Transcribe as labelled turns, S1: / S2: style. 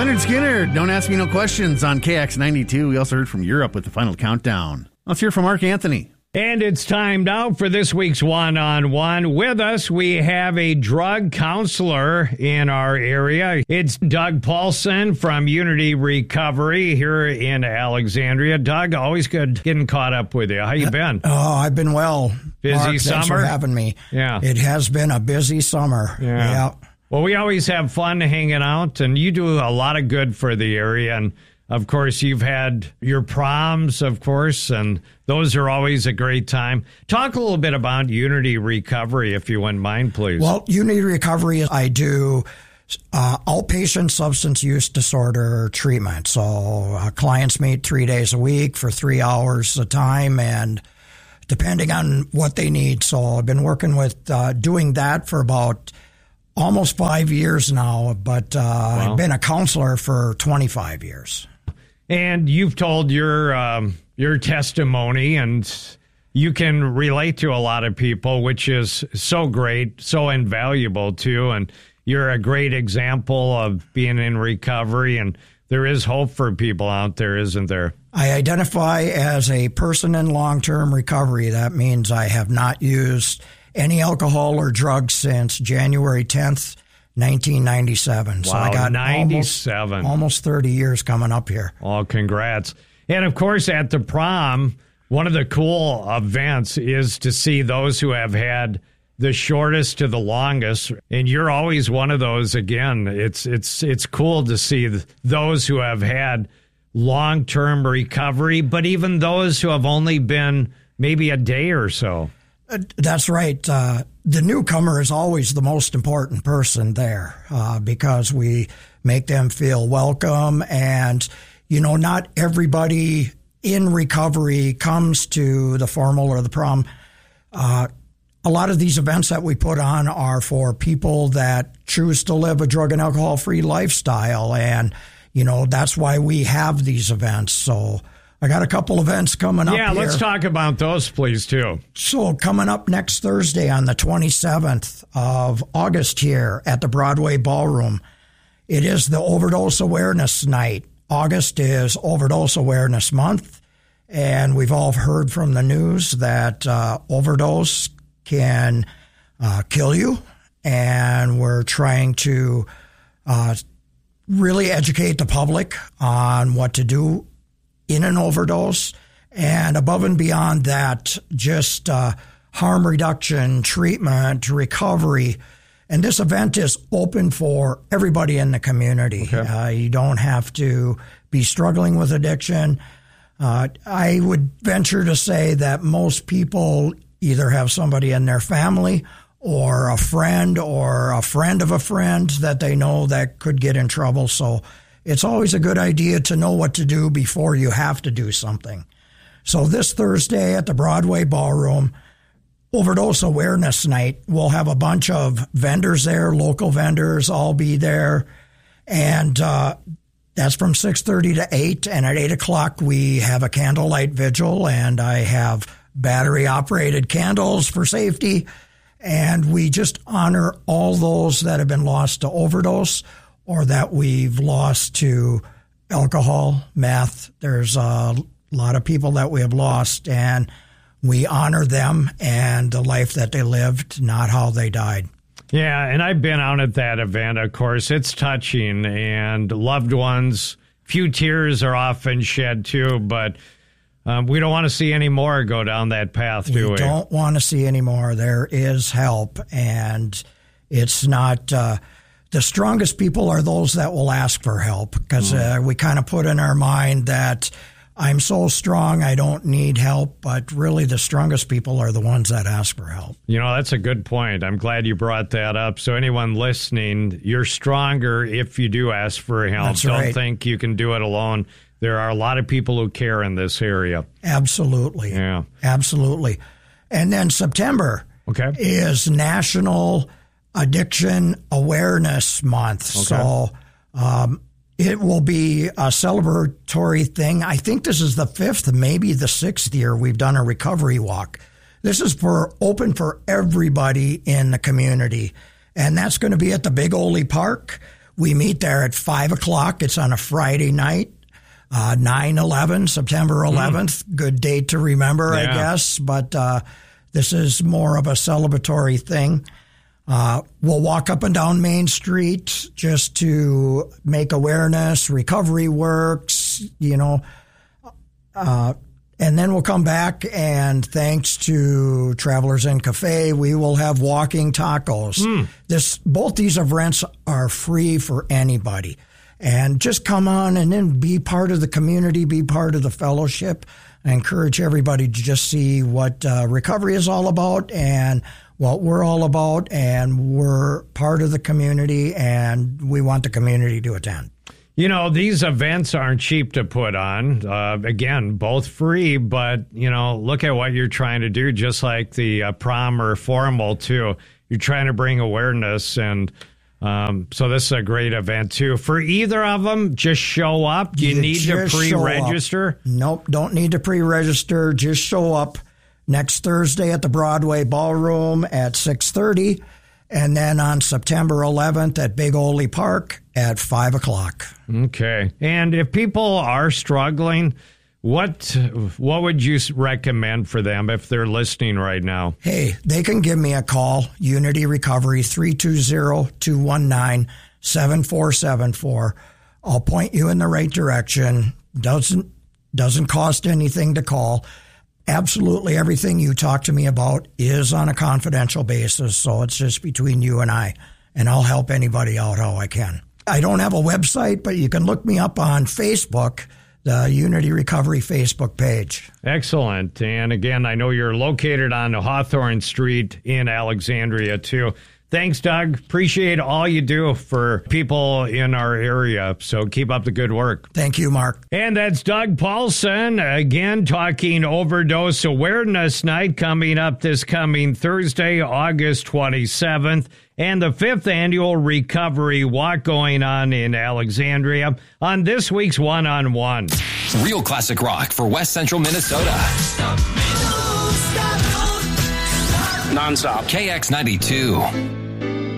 S1: Leonard Skinner, Don't Ask Me No Questions on KX92. We also heard from Europe with the final countdown. Let's hear from Mark Anthony.
S2: And it's time now for this week's one-on-one. With us, we have a drug counselor in our area. It's Doug Paulson from Unity Recovery here in Alexandria. Doug, always good getting caught up with you. How you been?
S3: Oh, I've been well.
S2: Busy
S3: Mark,
S2: summer?
S3: Thanks for having me.
S2: Yeah.
S3: It has been a busy summer.
S2: Yeah. Well, we always have fun hanging out, and you do a lot of good for the area. And, of course, you've had your proms, of course, and those are always a great time. Talk a little bit about Unity Recovery, if you wouldn't mind, please.
S3: Well, Unity Recovery, I do outpatient substance use disorder treatment. So clients meet 3 days a week for 3 hours a time, and depending on what they need. So I've been working with doing that for about almost 5 years now, but I've been a counselor for 25 years.
S2: And you've told your testimony, and you can relate to a lot of people, which is so great, so invaluable too. And you're a great example of being in recovery, and there is hope for people out there, isn't there?
S3: I identify as a person in long-term recovery. That means I have not used any alcohol or drugs since January 10th, 1997.
S2: Wow,
S3: so I got
S2: 97.
S3: Almost 30 years coming up here.
S2: Oh, congrats. And, of course, at the prom, one of the cool events is to see those who have had the shortest to the longest, and you're always one of those. Again, it's cool to see those who have had long-term recovery, but even those who have only been maybe a day or so.
S3: That's right. The newcomer is always the most important person there because we make them feel welcome. And, you know, not everybody in recovery comes to the formal or the prom. A lot of these events that we put on are for people that choose to live a drug and alcohol-free lifestyle. And, you know, that's why we have these events. So I got a couple events coming up here.
S2: Yeah, let's talk about those, please, too.
S3: So coming up next Thursday on the 27th of August here at the Broadway Ballroom, it is the Overdose Awareness Night. August is Overdose Awareness Month, and we've all heard from the news that overdose can kill you, and we're trying to really educate the public on what to do in an overdose, and above and beyond that, just harm reduction, treatment, recovery. And this event is open for everybody in the community. Okay. You don't have to be struggling with addiction. I would venture to say that most people either have somebody in their family or a friend of a friend that they know that could get in trouble. So it's always a good idea to know what to do before you have to do something. So this Thursday at the Broadway Ballroom, Overdose Awareness Night, we'll have a bunch of vendors there, local vendors, all be there. And that's from 6:30 to 8. And at 8 o'clock, we have a candlelight vigil, and I have battery-operated candles for safety. And we just honor all those that have been lost to overdose or that we've lost to alcohol, meth. There's a lot of people that we have lost, and we honor them and the life that they lived, not how they died.
S2: Yeah, and I've been out at that event, of course. It's touching, and loved ones, few tears are often shed too, but we don't want to see any more go down that path, do we?
S3: We don't want to see any more. There is help, and it's not... the strongest people are those that will ask for help, because we kind of put in our mind that I'm so strong, I don't need help, but really the strongest people are the ones that ask for help.
S2: You know, that's a good point. I'm glad you brought that up. So anyone listening, you're stronger if you do ask for help.
S3: That's right.
S2: Don't think you can do it alone. There are a lot of people who care in this area.
S3: Absolutely.
S2: Yeah.
S3: Absolutely. And then September is National Addiction Awareness Month. Okay. So it will be a celebratory thing. I think this is the 5th, maybe the 6th year we've done a recovery walk. This is open for everybody in the community. And that's going to be at the Big Ole Park. We meet there at 5 o'clock. It's on a Friday night, 9/11, September 11th. Good date to remember, I guess. But this is more of a celebratory thing. We'll walk up and down Main Street just to make awareness, recovery works, and then we'll come back, and thanks to Travelers Inn Cafe, we will have walking tacos. Both these events are free for anybody. And just come on and then be part of the community, be part of the fellowship. I encourage everybody to just see what recovery is all about and what we're all about, and we're part of the community, and we want the community to attend.
S2: These events aren't cheap to put on. Again, both free, but, look at what you're trying to do, just like the prom or formal, too. You're trying to bring awareness, and so this is a great event, too. For either of them, just show up. You need to pre-register?
S3: Nope, don't need to pre-register. Just show up next Thursday at the Broadway Ballroom at 6:30. And then on September 11th at Big Ole Park at 5 o'clock.
S2: Okay. And if people are struggling, what would you recommend for them if they're listening right now?
S3: Hey, they can give me a call, Unity Recovery, 320-219-7474. I'll point you in the right direction. Doesn't cost anything to call. Absolutely everything you talk to me about is on a confidential basis, so it's just between you and I, and I'll help anybody out how I can. I don't have a website, but you can look me up on Facebook, the Unity Recovery Facebook page.
S2: Excellent. And again, I know you're located on Hawthorne Street in Alexandria, too. Thanks, Doug. Appreciate all you do for people in our area. So keep up the good work.
S3: Thank you, Mark.
S2: And that's Doug Paulson, again, talking Overdose Awareness Night coming up this coming Thursday, August 27th, and the 5th annual Recovery Walk going on in Alexandria on this week's One-on-One.
S4: Real classic rock for West Central Minnesota.
S5: Non-stop.
S4: KX92.